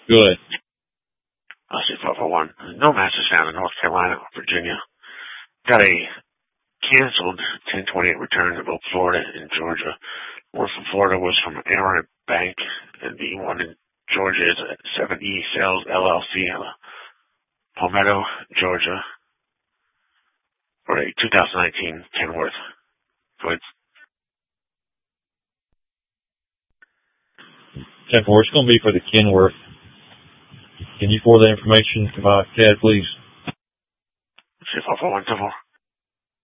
Go ahead. I'll see 501. No matches found in North Carolina or Virginia. Got a canceled 1028 return to both Florida and Georgia. One from Florida was from Aaron Bank, and the one in Georgia is at 7E Sales LLC, Palmetto, Georgia, for a 2019 Kenworth. Go ahead. It's going to be for the Kenworth. Can you forward that information to my CAD, please? See 541,